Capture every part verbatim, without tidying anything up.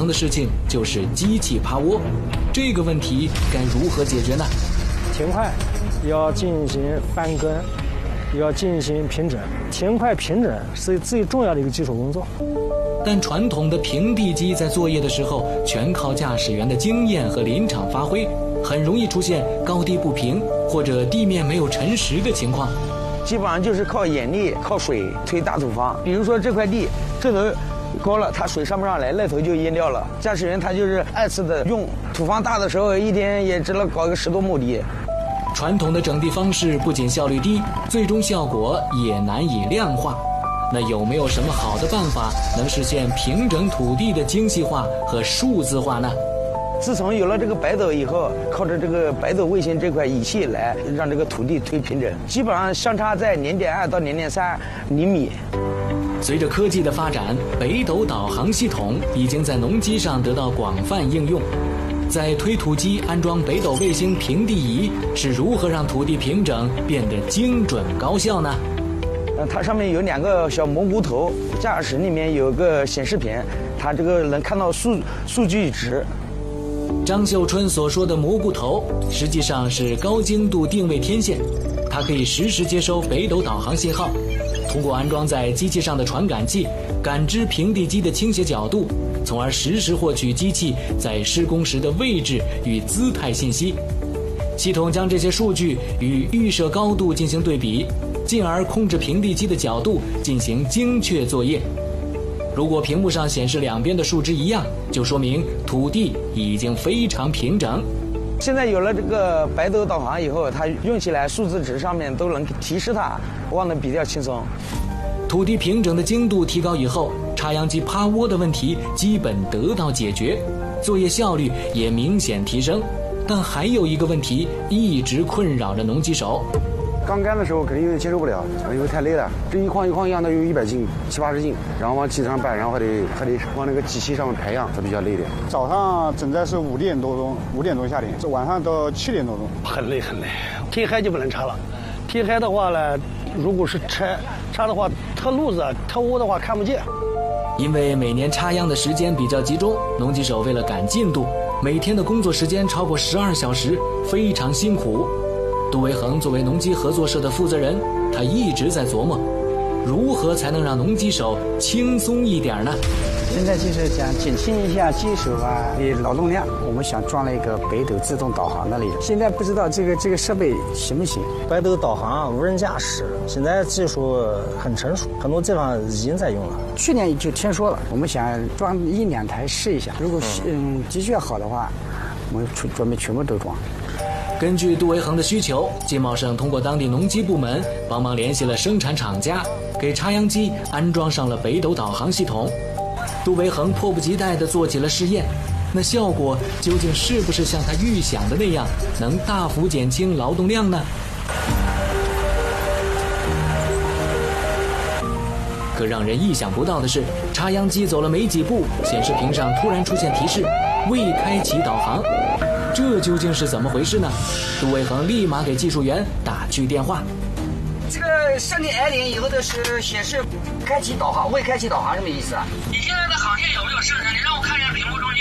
的事情就是机器趴窝，这个问题该如何解决呢？ 田块要进行翻耕，要进行平整，田块平整是最重要的一个基础工作。 但传统的平地机在作业的时候，全靠驾驶员的经验和临场发挥，很容易出现高低不平或者地面没有沉实的情况。 基本上就是靠眼力、靠水推大土方。比如说这块地这头高了，它水上不上来，那头就淹掉了。驾驶员他就是二次的用，土方大的时候一天也只能搞个十多亩地。 传统的整地方式不仅效率低，最终效果也难以量化。那有没有什么好的办法能实现平整土地的精细化和数字化呢？ 自从有了这个北斗以后，靠着这个北斗卫星这块仪器来让这个土地推平整，基本上相差在零点二到零点三厘米。 随着科技的发展，北斗导航系统已经在农机上得到广泛应用。在推土机安装北斗卫星平地仪是如何让土地平整变得精准高效呢？ 呃，它上面有两个小蘑菇头，驾驶里面有个显示屏，它这个能看到数数据值。 张秀春所说的蘑菇头，实际上是高精度定位天线，它可以实时接收北斗导航信号，通过安装在机器上的传感器，感知平地机的倾斜角度，从而实时获取机器在施工时的位置与姿态信息。系统将这些数据与预设高度进行对比，进而控制平地机的角度进行精确作业。如果屏幕上显示两边的数值一样，就说明土地已经非常平整。 现在有了这个北斗导航以后，它用起来数字值上面都能提示它，忘得比较轻松。 土地平整的精度提高以后，插秧机趴窝的问题基本得到解决，作业效率也明显提升。但还有一个问题一直困扰着农机手。 刚干的时候肯定有点接受不了，因为太累了。这一筐一筐秧都有一百斤、七八十斤，然后往机子上搬，然后还得还得往那个机器上面排秧，它比较累点。 早上整在是五点多钟，五点钟下田，这晚上到七点多钟， 很累很累。天黑就不能插了，天黑的话呢，如果是插插的话，特路子、特窝的话看不见。 因为每年插秧的时间比较集中，农机手为了赶进度，每天的工作时间超过十二小时，非常辛苦。杜维恒作为农机合作社的负责人，他一直在琢磨，如何才能让农机手轻松一点呢？ 现在就是想减轻一下机手啊的劳动量，我们想装了一个北斗自动导航的那种。现在不知道这个这个设备行不行？ 北斗导航、无人驾驶，现在技术很成熟，很多地方已经在用了。 去年就听说了，我们想装一两台试一下，如果嗯的确好的话，我们准备全部都装。 根据杜维恒的需求，金茂省通过当地农机部门帮忙联系了生产厂家，给插秧机安装上了北斗导航系统。杜维恒迫不及待地做起了试验，那效果究竟是不是像他预想的那样，能大幅减轻劳动量呢？可让人意想不到的是，插秧机走了没几步，显示屏上突然出现提示，未开启导航。这究竟是怎么回事呢？杜维恒立马给技术员打去电话。 这个上点挨点以后的是显示开启导航，未开启导航什么意思啊？ 你现在的航线有没有设成？你让我看一下屏幕中间。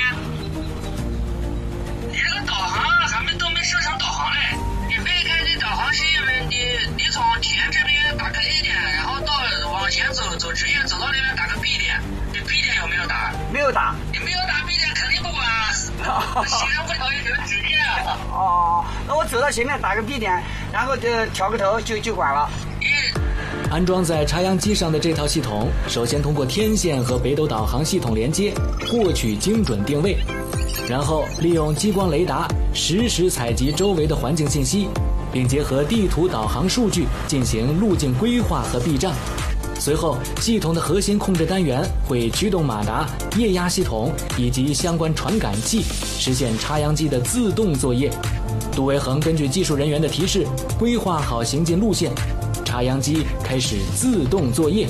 你这个导航还没都没设成导航嘞。你未开启导航是因为你你从田这边打个 A 点，然后到往前走走直线走到那边打个 B 点，你 B 点有没有打？ 没有打。 你没有打 B 点肯定不管啊。行不了也有直线。 哦，那我走到前面打个 B 点，然后就调个头就就管了。 安装在插秧机上的这套系统，首先通过天线和北斗导航系统连接，获取精准定位，然后利用激光雷达实时采集周围的环境信息，并结合地图导航数据进行路径规划和避障。随后，系统的核心控制单元会驱动马达、液压系统以及相关传感器，实现插秧机的自动作业。杜维恒根据技术人员的提示，规划好行进路线，插秧机开始自动作业。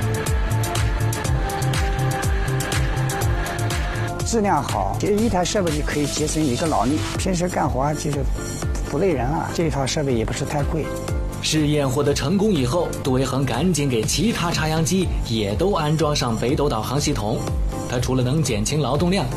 质量好，其实一台设备就可以节省一个脑力，平时干活就是不累人了。这一套设备也不是太贵。 试验获得成功以后，杜维恒赶紧给其他插秧机也都安装上北斗导航系统。它除了能减轻劳动量，